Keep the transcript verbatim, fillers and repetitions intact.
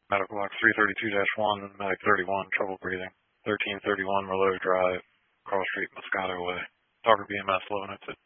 Medical box three thirty-two dash one, Medic thirty-one, trouble breathing. thirteen thirty-one Merlot Drive, Carl Street, Moscato Way. Talker B M S eleven oh two.